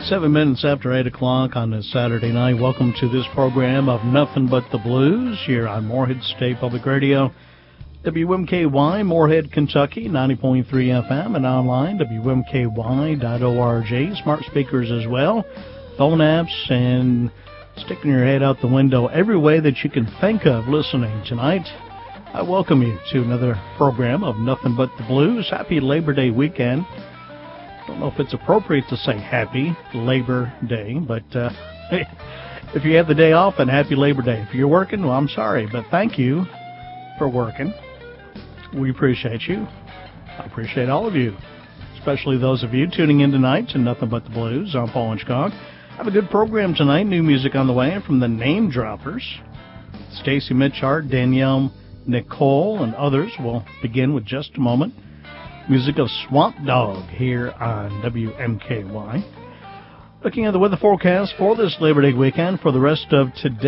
7 minutes after 8 o'clock on this Saturday night. Welcome to this program of Nothing But the Blues here on Morehead State Public Radio, WMKY, Morehead, Kentucky, 90.3 FM, and online, WMKY.org. Smart speakers as well, phone apps, and sticking your head out the window every way that you can think of listening tonight. I welcome you to another program of Nothing But the Blues. Happy Labor Day weekend. Don't know if it's appropriate to say Happy Labor Day, but if you have the day off, then Happy Labor Day. If you're working, well, I'm sorry, but thank you for working. We appreciate you. I appreciate all of you, especially those of you tuning in tonight to Nothing But the Blues. I'm Paul Hitchcock. Have a good program tonight. New music on the way from the Name Droppers. Stacy Mitchard, Danielle Nicole, and others will begin with just a moment. Music of Swamp Dogg here on WMKY. Looking at the weather forecast for this Labor Day weekend for the rest of today.